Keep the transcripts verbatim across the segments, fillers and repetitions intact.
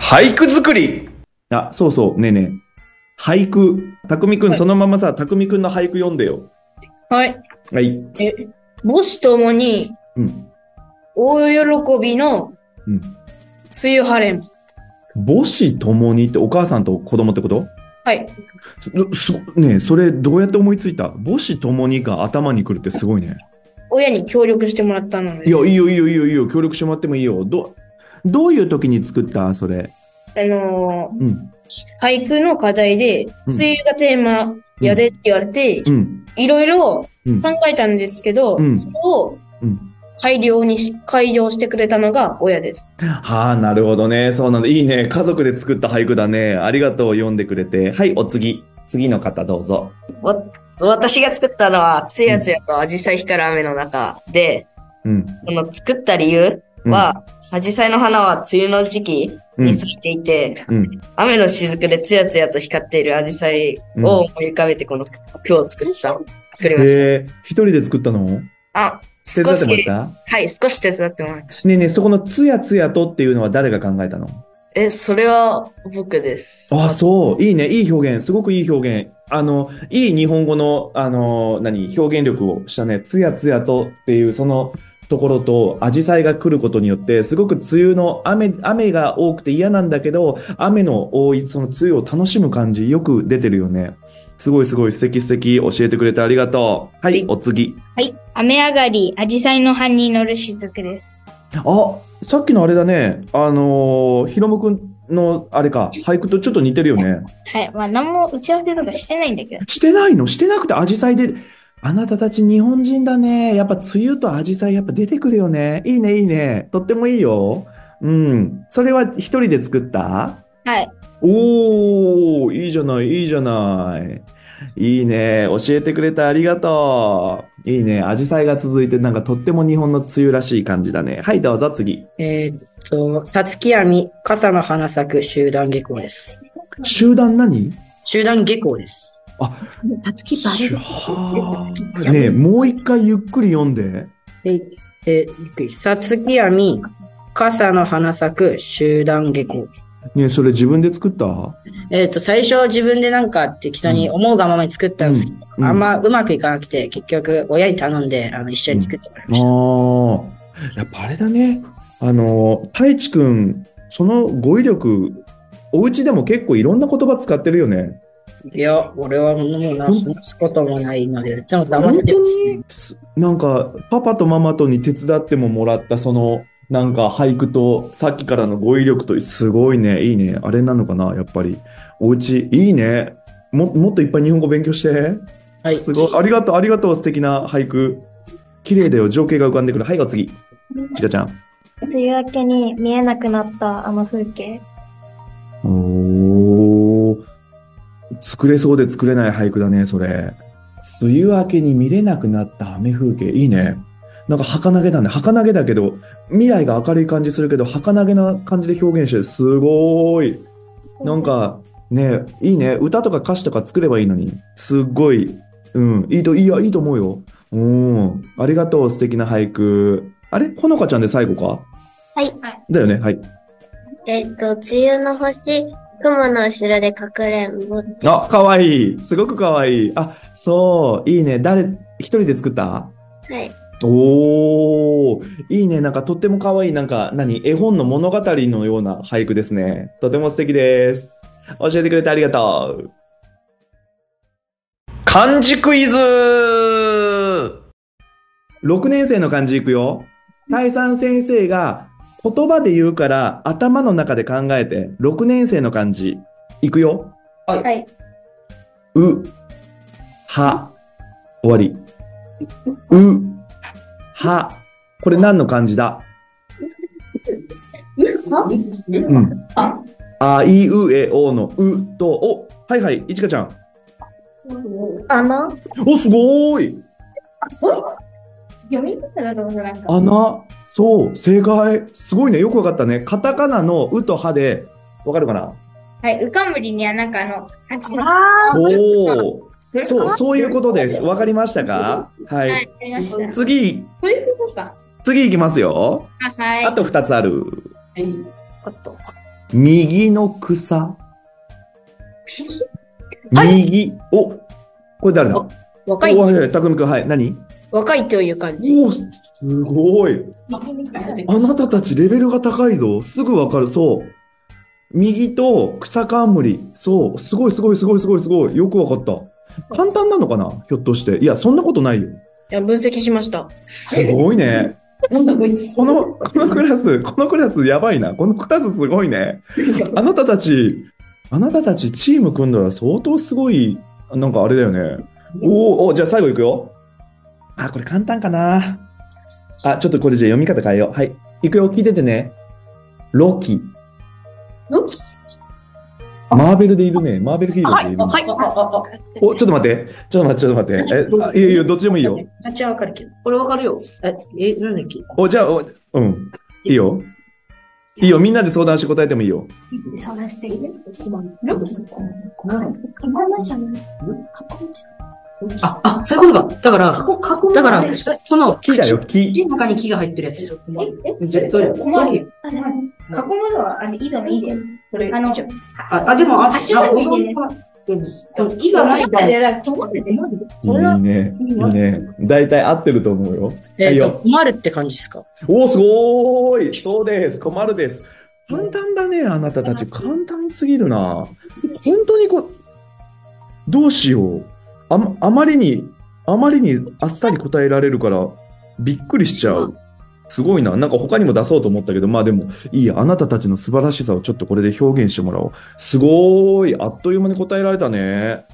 俳句作り。 あ、そうそう、ねえねえ。俳句。たくみくん、 はい。 そのままさ、たくみくんの俳句読んでよ。 はい。 はい。 え、母子ともにうん。 大喜びのうん。 梅雨晴れ。 母子ともにってお母さんと子供ってこと？ はい。 すごねえ、それどうやって思いついた？母子ともにが頭に来るってすごいね。 親に協力してもらったのいや、 で、 いいよいいよいいよいいよ。協力してもらってもいいよ。ど、どういう時に作ったそれ？ あのーうん。 俳句の課題で、 うん。 梅雨がテーマやでって言われて、 うん。 いろいろうん。 考えたんですけど、 うん。 それをうん。 改良にし、改良してくれたのが親です。 はあ、なるほどね。そうなんだ。いいね。家族で作った俳句だね。ありがとう。読んでくれて。はい、お次。次の方どうぞ。 わ、私が作ったのは、つやつうん。 やとアジサイ光る雨の中で、 うん。 この作った理由うん。 は、アジサイの花は梅雨の時期うん。 に咲いていて、 うん。 雨の雫でつやつやと光っているアジサイうん。 を思い浮かべてこの句を作った、作りました。 へえ、一人で作ったの？ あ、 手伝ってもらっ少し、 た？ はい、少し手伝ってもらいました。 ねえねえ、そこのつやつやとっていうのは誰が考えたの？ え、それは僕です。 あ、 あ、 そう。いいね。いい表現。すごくいい表現。あの、いい日本語の、あの、何、表現力をしたね。つやつやとっていう、そのところと、アジサイが来ることによって、すごく梅雨の雨、雨が多くて嫌なんだけど、雨の多い、その梅雨を楽しむ感じ、よく出てるよね。すごいすごい素敵素敵。教えてくれてありがとう。はい、 はい。 お次。 はい。雨上がり、アジサイの葉に乗る雫です。 あ、さっきのあれだね。あのー、ひろむくんのあれか、俳句とちょっと似てるよね。 はい。まあ、何も打ち合わせとかしてないんだけど。 してないの？してなくてアジサイで、あなたたち日本人だね。やっぱ梅雨とアジサイやっぱ出てくるよね。いいね、いいね。とってもいいよ。うん。それは一人で作った？ はい。 おー、いいじゃない、いいじゃない。いいね。教えてくれてありがとう。いいね。アジサイが続いて、なんかとっても日本の梅雨らしい感じだね。はい、どうぞ、次。 えーっと、さつきあみ、傘の花咲く集団下校です。 集団何？ 集団下校です。 あ、 さつきバレしゅる。 はあ。 やねえ、もう一回ゆっくり読んで。 え、え、ゆっくり。さつきあみ、傘の花咲く集団下校。 ねえ、それ自分で作った？ えーっと、最初自分でなんか適当にうん。 思うがままに作ったうんですけど、 ん。うあんん。 まうまくいかなくて、結局親に頼んで、あの、一緒うん。 に作ってもらいました。 ああ。やっぱあれだね。あの、太一くん、その語彙力、お家でも結構いろんな言葉使ってるよね。 いや、俺はもうな、 ほん、 話すこともないので、ちょっと黙っ本当てますね。 に、すなんか、パパとママとに手伝ってももらった、その、なんか俳句と、さっきからの語彙力と、すごいね、いいね。あれなのかな、やっぱり。お家、いいね。も、もっといっぱい日本語勉強して。 はい。 すごい。ありがとう、ありがとう、素敵な俳句。綺麗だよ、情景が浮かんでくる。はい、お次。ちかちゃん。 梅雨明けに見えなくなったあの風景。 おー。作れそうで作れない俳句だね、それ。梅雨明けに見れなくなった雨風景。いいね。なんか儚げだね。儚げだけど、未来が明るい感じするけど、儚げな感じで表現してる。すごーい。なんか、ね、いいね。歌とか歌詞とか作ればいいのに。すっごい、うん、いいと、いいや、いいと思うよ。うん。ありがとう、素敵な俳句。あれほのかちゃんで最後か？ はい。 だよね、はい。 えっと、梅雨の星、雲の後ろでかくれんぼであ、 す。 かわいい。すごくかわいい。あ、そう、いいね。誰、一人で作った？ はい。 おー、いいね。なんかとってもかわいい。なんか、何絵本の物語のような俳句ですね。とても素敵です。教えてくれてありがとう。 漢字クイズ。 ろくねん生の漢字いくよ。大三先生が言葉で言うから頭の中で考えて、ろくねん生の漢字いくよ。 はい。 はい。 う、は、終わり。う、は、これ何の漢字だ？うん。 あ、 あいうえおのうと、お、はいはい、いちかちゃん。 穴お、すごーい。 あ、そう読み方だと思う、なんか。 穴、そう、正解。すごいね、よくわかったね。カタカナのうとはで、わかるかな？ はい。うかんむりにはなんかあの、 あおー。 それそう、そういうことです。わかりましたか？ははい、 い。 ありました。 次、 そういうことか。 次いきますよ。 あ、はい。 あとふたつある。 はい。 あと。 右の草。右。お、これ誰だ？ 若いお、はいはい、たくみくん、はい。何？ 若いという感じ。 お、すごい。あなたたちレベルが高いぞ。すぐわかる。そう。右と草冠。そう。すごいすごいすごいすごいすごい。よくわかった。簡単なのかな？ひょっとして。いや、そんなことないよ。 いや、分析しました。 すごいね。この、このクラス、このクラスやばいな。このクラスすごいね。あなたたち、あなたたちチーム組んだら相当すごい、なんかあれだよね。おーお、じゃあ最後いくよ。あ、これ簡単かな。あ、ちょっとこれじゃあ読み方変えよう。はい。いくよ、聞いててね。ロキ。 ロキマーベルでいるね。マーベルヒーローでいる、ね。 はい。 お、ちょっと待って。ちょっと待って、ちょっと待って。え、あ、いいよいいよ、どっちでもいいよ。 あっちはわかるけど。これわかるよ。え、え、なんだっけ？ お、じゃあ、おうん。いいよ。いいよ、みんなで相談して答えてもいいよ。 相談していいね。ロキここまじゃないあ、あ、そういうことか。だから、だから、その、 木だよ、木。 木の中に木が入ってるやつでしょ。 え、え、 それ、 困るよ。囲むのは、あれ、井戸の井で。 それ、 あの、 あ、あ、でも、あ、 橋までいいね。 木がないから。 いや、困ってて、 いいね。いいね。大体合ってると思うよ。はいよ。 困るって感じですか？ おー、すごーい。そうです。困るです。簡単だね、あなたたち。簡単すぎるな。本当にこう、どうしよう。あ、あまりに、あまりにあっさり答えられるから、びっくりしちゃう。すごいな。なんか他にも出そうと思ったけど、まあでも、いいや。あなたたちの素晴らしさをちょっとこれで表現してもらおう。すごーい。あっという間に答えられたね。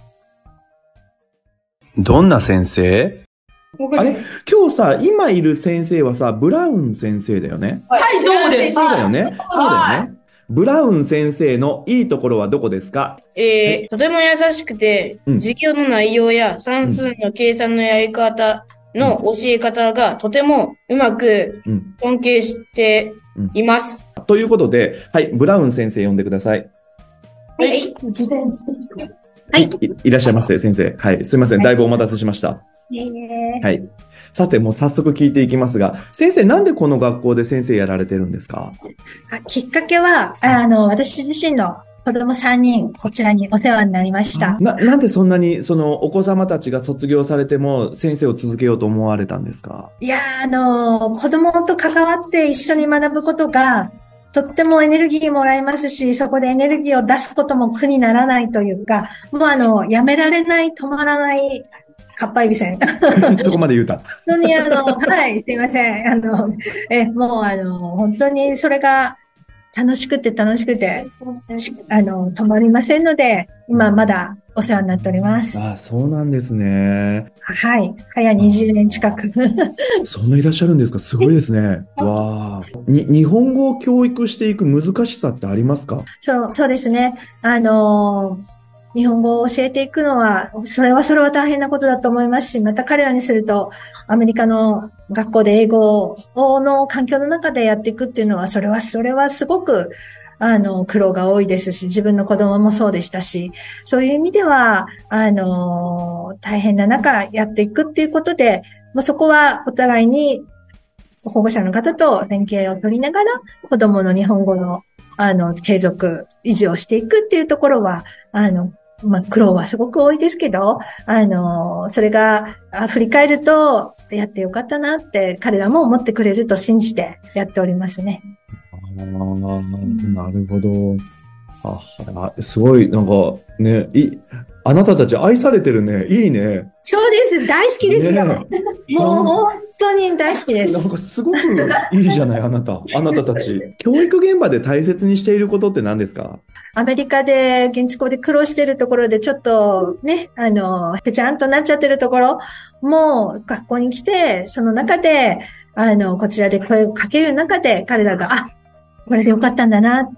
どんな先生？あれ今日さ、今いる先生はさ、ブラウン先生だよね。 はい、そうです。 そうだよね。そうだよね。ブラウン先生のいいところはどこですか？ えー、とても優しくて、 うん授業の内容や算数の計算のやり方の教え方がとてもうまくうん。 尊敬しています。 ということで、はい、ブラウン先生呼んでください。 はい。 はい。い、いらっしゃいませ、先生。はい。すいません。だいぶお待たせしました。はい。さて、もう早速聞いていきますが、先生、なんでこの学校で先生やられてるんですか？ あきっかけは、あの、私自身の子供さんにん、こちらにお世話になりました。 な、なんでそんなに、その、お子様たちが卒業されても、先生を続けようと思われたんですか？ いやー、あの、子供と関わって一緒に学ぶことが、とってもエネルギーもらえますし、そこでエネルギーを出すことも苦にならないというか、もうあの、やめられない、止まらない、かっぱえびせん。 そこまで言うた。 本当にあの、はい、すいません。あの、え、もうあの、本当にそれが楽しくて楽しくて、あの、止まりませんので、今まだお世話になっております。 ああ、そうなんですね。 はい。早にじゅうねん近く。 そんないらっしゃるんですか？すごいですね。わあ。に、日本語を教育していく難しさってありますか？ そう、そうですね。あのー、日本語を教えていくのは、それはそれは大変なことだと思いますし、また彼らにすると、アメリカの学校で英語の環境の中でやっていくっていうのは、それは、それはすごく、あの、苦労が多いですし、自分の子供もそうでしたし、そういう意味では、あの、大変な中やっていくっていうことで、もうそこはお互いに保護者の方と連携を取りながら、子供の日本語の、あの、継続、維持をしていくっていうところは、あの、まあ、苦労はすごく多いですけど、あの、それが、あ振り返ると、やってよかったなって彼らも思ってくれると信じてやっておりますね。 ああ、なるほど。あ、あすごい、なんか、ね、い、あなたたち愛されてるね。いいね。 そうです。大好きですよ。 ねもう本当に大好きです。 なんかすごくいいじゃない、あなた。あなたたち。教育現場で大切にしていることって何ですか？ アメリカで、現地校で苦労してるところでちょっとね、あの、ぺちゃんとなっちゃってるところもう学校に来て、その中で、あの、こちらで声をかける中で彼らが、あ、これでよかったんだなって、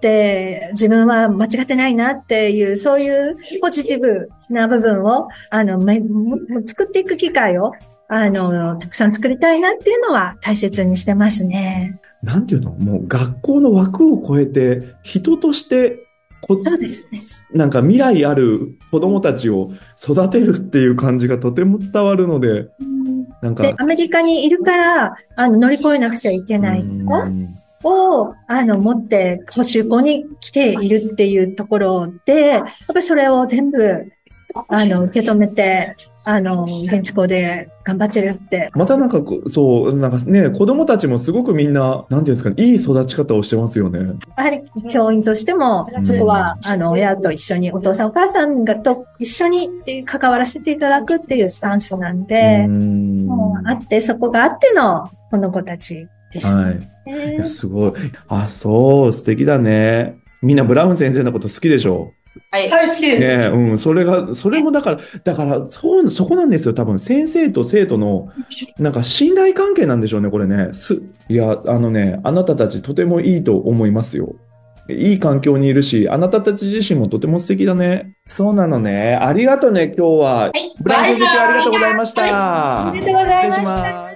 自分は間違ってないなっていう、そういうポジティブな部分を、あの、め作っていく機会を、あの、たくさん作りたいなっていうのは大切にしてますね。 なんていうの？もう学校の枠を超えて、人としてこ、 そうですね。 なんか未来ある子供たちを育てるっていう感じがとても伝わるので、なんか。 で、アメリカにいるから、あの、乗り越えなくちゃいけない。 うんを、あの、持って補習校に来ているっていうところで、やっぱりそれを全部、あの、受け止めて、あの、現地校で頑張ってるって。 またなんかこう、そう、なんかね、子供たちもすごくみんな、なんていうんですかね、いい育ち方をしてますよね。 やはり教員としても、そこは、あの、親と一緒に、お父さんお母さんがと一緒に関わらせていただくっていうスタンスなんで、 うんもうあって、そこがあっての、この子たちです。 はい。いや、すごい。あ、そう、素敵だね。みんなブラウン先生のこと好きでしょ？ はい。 はい、好きです。 ねえ、うん、それが、それもだから、だから、そう、そこなんですよ。多分、先生と生徒の、なんか信頼関係なんでしょうね、これね。す、いや、あのね、あなたたちとてもいいと思いますよ。いい環境にいるし、あなたたち自身もとても素敵だね。そうなのね。ありがとうね、今日は。ブラウン先生、今日はありがとうございました。 ありがとうございました失礼します。